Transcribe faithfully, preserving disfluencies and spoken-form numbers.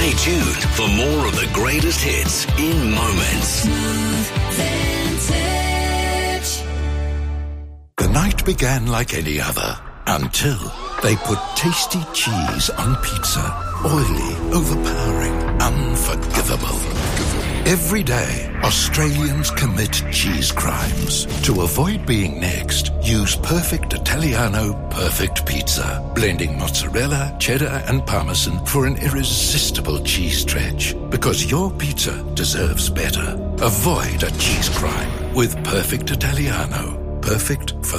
Stay tuned for more of the greatest hits in moments. The night began like any other until they put tasty cheese on pizza. Oily, overpowering, unforgivable. Every day, Australians commit cheese crimes. To avoid being next, use Perfect Italiano Perfect Pizza, blending mozzarella, cheddar and parmesan for an irresistible cheese stretch. Because your pizza deserves better. Avoid a cheese crime with Perfect Italiano. Perfect for